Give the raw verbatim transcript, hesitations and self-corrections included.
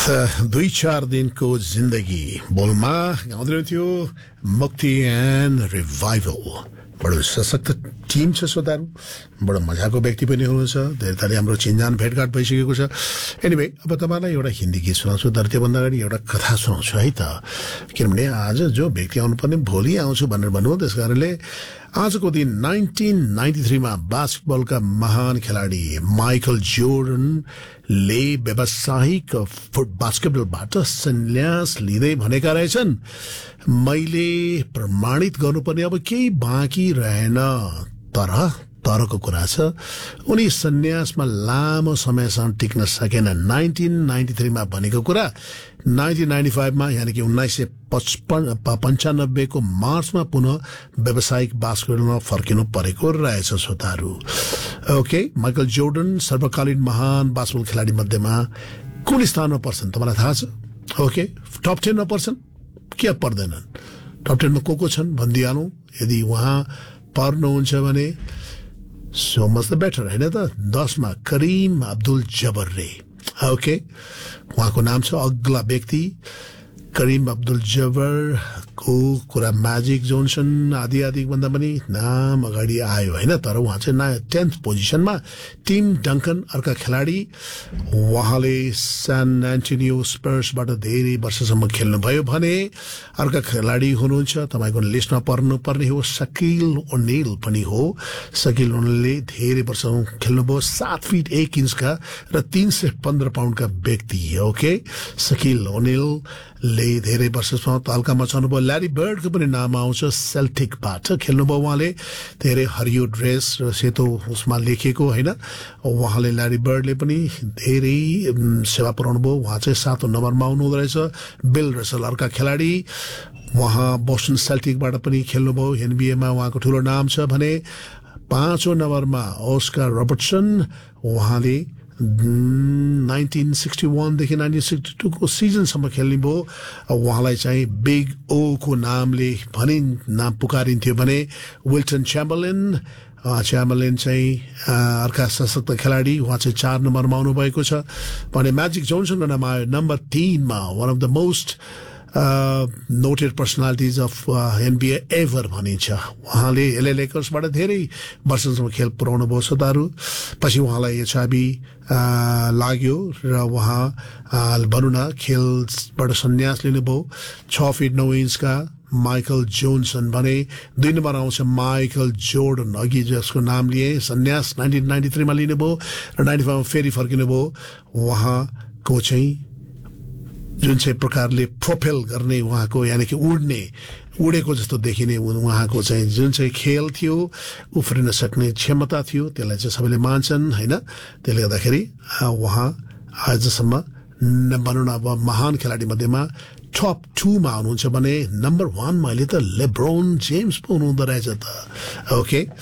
दुई चार दिनको जिन्दगी बोलमा गाउँदै थियो मुक्ति एन्ड रिभाइभल। बडो सशक्त टिम छ श्रोताहरू, बडो मजाको व्यक्ति पनि हुनुहुन्छ, धेरै थरी हाम्रो चिन्जान भेटघाट भइसकेको छ। एनिवे अब तपाईँलाई एउटा हिन्दी गीत सुनाउँछु, तर त्योभन्दा अगाडि एउटा कथा सुनाउँछु है त, किनभने आज जो व्यक्ति आउनुपर्ने भोलि आउँछु भनेर भन्नुभयो, त्यस कारणले आजको दिन नाइन्टिन नाइन्टी थ्रीमा बास्केटबलका महान खेलाडी माइकल जोर्डनले व्यावसायिक फुट बास्केटबलबाट सन्यास लिँदै भनेका रहेछन्, मैले प्रमाणित गर्नुपर्ने अब केही बाँकी रहेन। तर तरको कुरा छ, उनी सन्यासमा लामो समयसम्म टिक्न सकेन। नाइन्टिन नाइन्टी थ्रीमा भनेको कुरा नाइन्टिन नाइन्टी फाइभमा यानि कि उन्नाइस सय पचपन्न पन्चानब्बेको मार्चमा पुनः व्यावसायिक बास्केटबलमा फर्किनु परेको रहेछ श्रोताहरू। ओके, माइकल जोर्डन सर्वकालीन महान बास्केटबल खेलाडी मध्येमा कुन स्थानमा पर्छन् तपाईँलाई थाहा छ? ओके, टप टेनमा पर्छन् के पर्दैनन्? टप टेनमा को को छन् भनिदिइहालौँ। यदि उहाँ पर्नुहुन्छ भने सो मच द बेटर, होइन त? दसमा करिम अब्दुल जब्बर रे। ओके, उहाँको नाम छ, अग्ला व्यक्ति करिम अब्दुल जब्बर को कुरा म्याजिक जोन्सन आदि आदि भन्दा पनि नाम अगाडि आयो, होइन? तर उहाँ चाहिँ ना टेन्थ पोजिसनमा। टिम डङ्कन अर्का खेलाडी, उहाँले सान एन्टोनियो स्पर्सबाट धेरै वर्षसम्म खेल्नुभयो भने अर्का खेलाडी हुनुहुन्छ, तपाईँको लिस्टमा पर्नुपर्ने हो सकिल ओनेल पनि हो। सकिल ओनेलले धेरै वर्षसम्म खेल्नुभयो, सात फिट एक इंचका र तीन सय पन्ध्र पाउन्डका व्यक्ति। ओके, सकिल ओनेलले धेरै वर्षसम्म तालका मचाउनु भयो। ल्यारी बर्डको पनि नाम आउँछ, सेल्टिकबाट खेल्नुभयो उहाँले, धेरै हरियो ड्रेस र सेतो उसमा लेखिएको, होइन? उहाँले ल्यारी बर्डले पनि धेरै सेवा पुर्याउनु भयो। उहाँ चाहिँ सातौं नम्बरमा आउनुहुँदो रहेछ। बिल रसल अर्का खेलाडी, उहाँ बोस्टन सेल्टिकबाट पनि खेल्नुभयो, एनबिएमा उहाँको ठुलो नाम छ भने। पाँचौं नम्बरमा ओस्कार रबर्टसन, उहाँले नाइन्टिन सिक्सटी वानदेखि नाइन्टिन सिक्सटी टूको सिजनसम्म खेल्ने भयो। उहाँलाई चाहिँ बिग ओ को नामले भनिन् नाम पुकारिन्थ्यो भने। विल्टन च्याम्बरलेन च्याम्बरलेन चाहिँ अर्का सशक्त खेलाडी, उहाँ चाहिँ चार नम्बरमा आउनुभएको छ भने। म्याजिक जोन्सनको नाम आयो number तीनमा, one of the most noted personalities of NBA ever भनिन्छ। उहाँले एलए लेकर्सबाट धेरै वर्षसम्म खेल पुर्याउनु भयो श्रोताहरू। पछि उहाँलाई एचआइभी लाग्यो र उहाँ भनौँ न खेलबाट सन्यास लिनुभयो। छ फिट नौ इन्चका माइकल जोन्सन भने। दुई नम्बर आउँछ माइकल जोर्डन, अघि जसको नाम लिए सन्यास नाइन्टिन नाइन्टी थ्रीमा लिनुभयो र नाइन्टी फाइभमा फेरि फर्किनुभयो। उहाँको चाहिँ जुन चाहिँ प्रकारले प्रोपेल गर्ने उहाँको यानि कि उड्ने उडेको जस्तो देखिने उहाँको चाहिँ जुन चाहिँ खेल थियो, उफ्रिन सक्ने क्षमता थियो, त्यसलाई चाहिँ सबैले मान्छन्, होइन? त्यसले गर्दाखेरि उहाँ आजसम्म भनौँ न अब महान खेलाडी मध्येमा टप टूमा आउनुहुन्छ भने नम्बर वानमा अहिले त लेब्रोन जेम्स पो हुनुहुँदो रहेछ त। ओके,